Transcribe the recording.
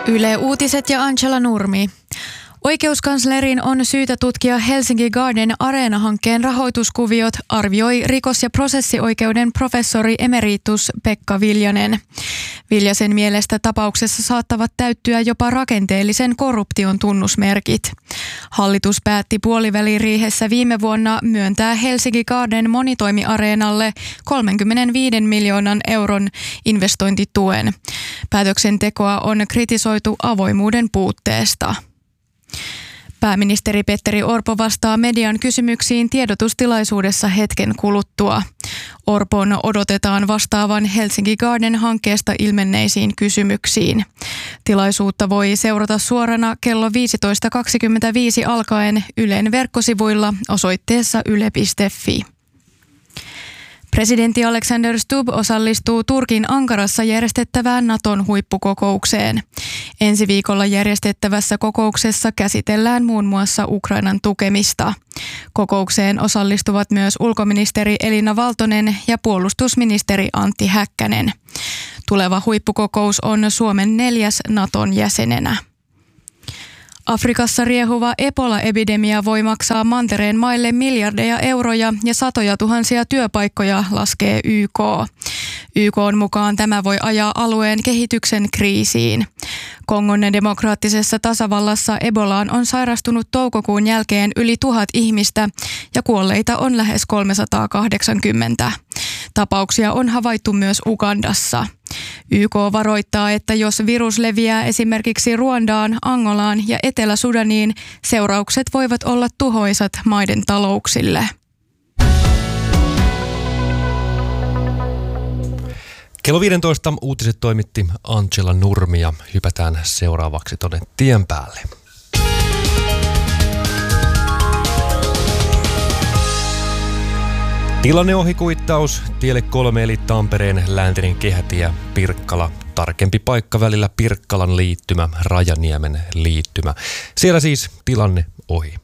Yle Uutiset ja Angela Nurmi. Oikeuskanslerin on syytä tutkia Helsinki Garden Areena-hankkeen rahoituskuviot, arvioi rikos- ja prosessioikeuden professori emeritus Pekka Viljanen. Viljasen mielestä tapauksessa saattavat täyttyä jopa rakenteellisen korruption tunnusmerkit. Hallitus päätti puoliväliriihessä viime vuonna myöntää Helsinki Garden monitoimiareenalle 35 miljoonan euron investointituen. Päätöksentekoa on kritisoitu avoimuuden puutteesta. Pääministeri Petteri Orpo vastaa median kysymyksiin tiedotustilaisuudessa hetken kuluttua. Orpon odotetaan vastaavan Helsinki Garden-hankkeesta ilmenneisiin kysymyksiin. Tilaisuutta voi seurata suorana kello 15.25 alkaen Ylen verkkosivuilla osoitteessa yle.fi. Presidentti Alexander Stubb osallistuu Turkin Ankarassa järjestettävään Naton huippukokoukseen. Ensi viikolla järjestettävässä kokouksessa käsitellään muun muassa Ukrainan tukemista. Kokoukseen osallistuvat myös ulkoministeri Elina Valtonen ja puolustusministeri Antti Häkkänen. Tuleva huippukokous on Suomen 4. Naton jäsenenä. Afrikassa riehuva Ebola-epidemia voi maksaa mantereen maille miljardeja euroja ja satoja tuhansia työpaikkoja, laskee YK. YK:n mukaan tämä voi ajaa alueen kehityksen kriisiin. Kongon demokraattisessa tasavallassa Ebolaan on sairastunut toukokuun jälkeen yli 1000 ihmistä ja kuolleita on lähes 380. Tapauksia on havaittu myös Ugandassa. YK varoittaa, että jos virus leviää esimerkiksi Ruandaan, Angolaan ja Etelä-Sudaniin, seuraukset voivat olla tuhoisat maiden talouksille. Kello 15 uutiset toimitti Angela Nurmi ja hypätään seuraavaksi tuonne tien päälle. Tilanneohikuittaus tielle 3 eli Tampereen läntinen kehätie Pirkkala. Tarkempi paikka välillä Pirkkalan liittymä, Rajaniemen liittymä. Siellä siis tilanne ohi.